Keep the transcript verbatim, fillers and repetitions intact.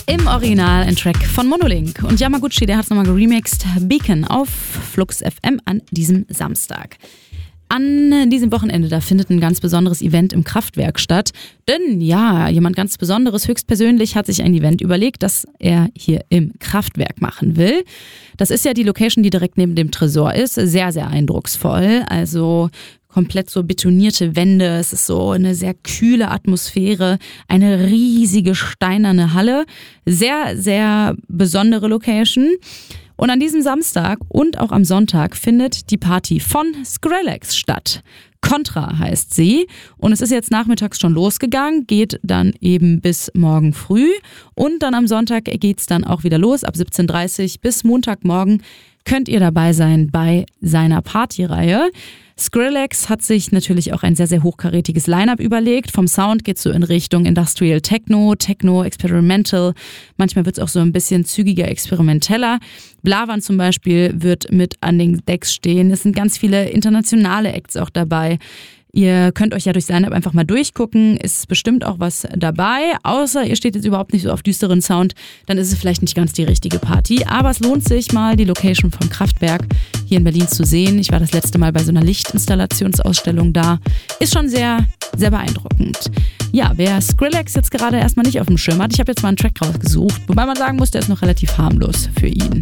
Im Original ein Track von Monolink. Und Yamaguchi, der hat es nochmal geremixed. Beacon auf Flux F M an diesem Samstag. An diesem Wochenende, da findet ein ganz besonderes Event im Kraftwerk statt. Denn ja, jemand ganz Besonderes, höchstpersönlich, hat sich ein Event überlegt, das er hier im Kraftwerk machen will. Das ist ja die Location, die direkt neben dem Tresor ist. Sehr, sehr eindrucksvoll. Also komplett so betonierte Wände. Es ist so eine sehr kühle Atmosphäre. Eine riesige steinerne Halle. Sehr, sehr besondere Location. Und an diesem Samstag und auch am Sonntag findet die Party von Skrillex statt. Contra heißt sie und es ist jetzt nachmittags schon losgegangen, geht dann eben bis morgen früh und dann am Sonntag geht's dann auch wieder los. Ab siebzehn Uhr dreißig bis Montagmorgen könnt ihr dabei sein bei seiner Partyreihe. Skrillex hat sich natürlich auch ein sehr, sehr hochkarätiges Line-Up überlegt. Vom Sound geht's so in Richtung Industrial Techno, Techno Experimental. Manchmal wird's auch so ein bisschen zügiger, experimenteller. Blavan zum Beispiel wird mit an den Decks stehen. Es sind ganz viele internationale Acts auch dabei. Ihr könnt euch ja durchs Line-Up einfach mal durchgucken, ist bestimmt auch was dabei, außer ihr steht jetzt überhaupt nicht so auf düsteren Sound, dann ist es vielleicht nicht ganz die richtige Party, aber es lohnt sich mal, die Location vom Kraftwerk hier in Berlin zu sehen. Ich war das letzte Mal bei so einer Lichtinstallationsausstellung da, ist schon sehr, sehr beeindruckend. Ja, wer Skrillex jetzt gerade erstmal nicht auf dem Schirm hat, ich habe jetzt mal einen Track rausgesucht, wobei man sagen muss, der ist noch relativ harmlos für ihn.